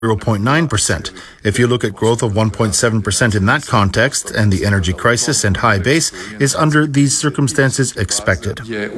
0.9%. If you look at growth of 1.7% in that context, and the energy crisis and high base is under these circumstances expected.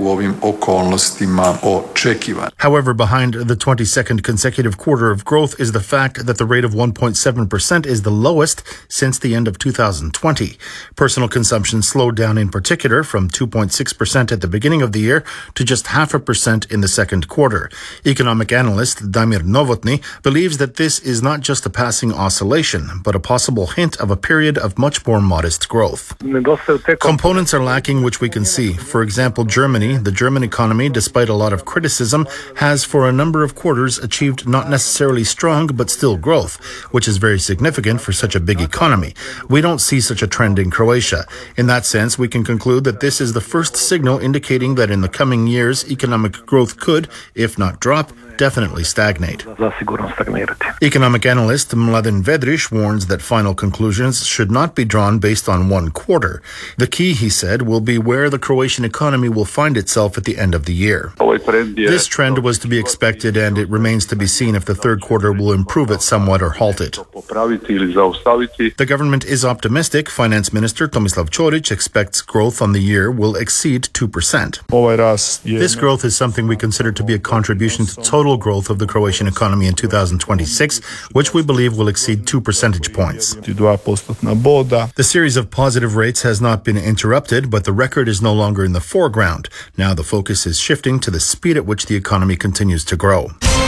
However, behind the 22nd consecutive quarter of growth is the fact that the rate of 1.7% is the lowest since the end of 2020. Personal consumption slowed down in particular from 2.6% at the beginning of the year to just 0.5% in the second quarter. Economic analyst Damir Novotny believes that this is not just a passing oscillation, but a possible hint of a period of much more modest growth. Components are lacking which we can see. For example, the German economy, despite a lot of criticism, has for a number of quarters achieved not necessarily strong, but still growth, which is very significant for such a big economy. We don't see such a trend in Croatia. In that sense, we can conclude that this is the first signal indicating that in the coming years, economic growth could, if not drop, definitely stagnate. Economic analyst Mladen Vedrish warns that final conclusions should not be drawn based on one quarter. The key, he said, will be where the Croatian economy will find itself at the end of the year. This trend was to be expected, and it remains to be seen if the third quarter will improve it somewhat or halt it. The government is optimistic. Finance Minister Tomislav Ćorić expects growth on the year will exceed 2%. This growth is something we consider to be a contribution to total growth of the Croatian economy in 2026, which we believe will exceed 2 percentage points. The series of positive rates has not been interrupted, but the record is no longer in the foreground. Now the focus is shifting to the speed at which the economy continues to grow.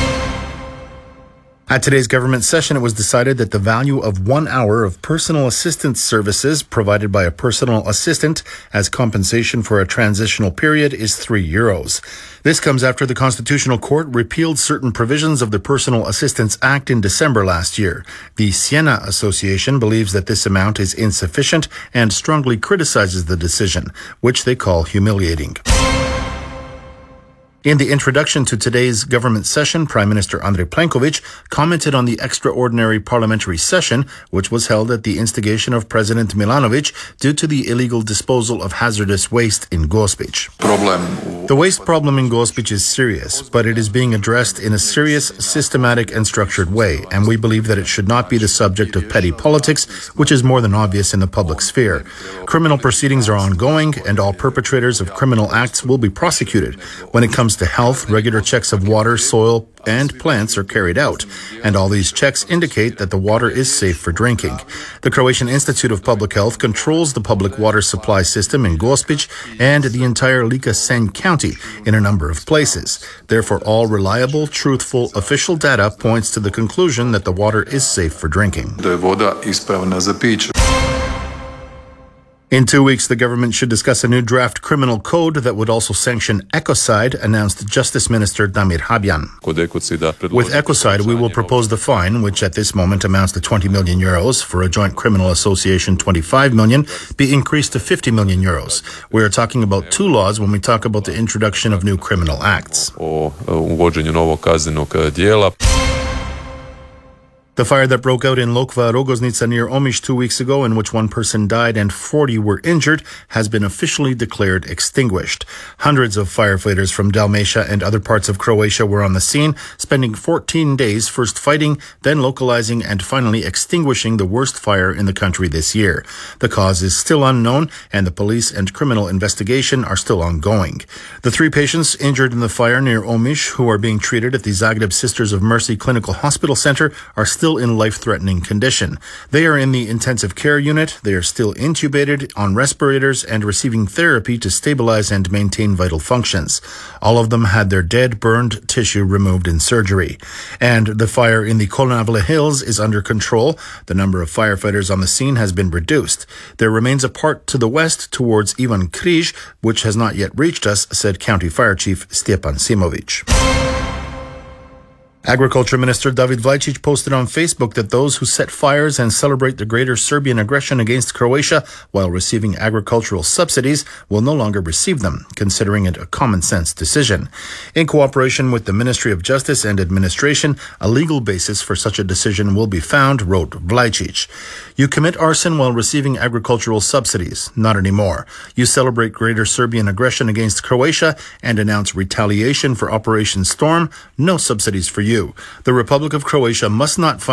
At today's government session, it was decided that the value of 1 hour of personal assistance services provided by a personal assistant as compensation for a transitional period is €3. This comes after the Constitutional Court repealed certain provisions of the Personal Assistance Act in December last year. The Siena Association believes that this amount is insufficient and strongly criticizes the decision, which they call humiliating. In the introduction to today's government session, Prime Minister Andrej Plenković commented on the extraordinary parliamentary session, which was held at the instigation of President Milanović due to the illegal disposal of hazardous waste in Gospić. The waste problem in Gospić is serious, but it is being addressed in a serious, systematic and structured way, and we believe that it should not be the subject of petty politics, which is more than obvious in the public sphere. Criminal proceedings are ongoing, and all perpetrators of criminal acts will be prosecuted. When it comes to health, regular checks of water, soil, and plants are carried out, and all these checks indicate that the water is safe for drinking. The Croatian Institute of Public Health controls the public water supply system in Gospić and the entire Lika-Senj County in a number of places. Therefore, all reliable, truthful, official data points to the conclusion that the water is safe for drinking. In 2 weeks, the government should discuss a new draft criminal code that would also sanction ecocide, announced Justice Minister Damir Habjan. With ecocide, we will propose the fine, which at this moment amounts to €20 million, for a joint criminal association €25 million, be increased to €50 million. We are talking about two laws when we talk about the introduction of new criminal acts. The fire that broke out in Lokva Rogoznica near Omiš 2 weeks ago, in which one person died and 40 were injured, has been officially declared extinguished. Hundreds of firefighters from Dalmatia and other parts of Croatia were on the scene, spending 14 days first fighting, then localizing and finally extinguishing the worst fire in the country this year. The cause is still unknown, and the police and criminal investigation are still ongoing. The 3 patients injured in the fire near Omiš, who are being treated at the Zagreb Sisters of Mercy Clinical Hospital Center, are still in life-threatening condition. They are in the intensive care unit. They are still intubated on respirators and receiving therapy to stabilize and maintain vital functions. All of them had their dead, burned tissue removed in surgery. And the fire in the Kolnavle Hills is under control. The number of firefighters on the scene has been reduced. There remains a part to the west towards Ivan Križ, which has not yet reached us, said County Fire Chief Stjepan Simović. Agriculture Minister David Vlajcic posted on Facebook that those who set fires and celebrate the greater Serbian aggression against Croatia while receiving agricultural subsidies will no longer receive them, considering it a common-sense decision. In cooperation with the Ministry of Justice and Administration, a legal basis for such a decision will be found, wrote Vlajcic. You commit arson while receiving agricultural subsidies. Not anymore. You celebrate greater Serbian aggression against Croatia and announce retaliation for Operation Storm. No subsidies for you. EU. The Republic of Croatia must not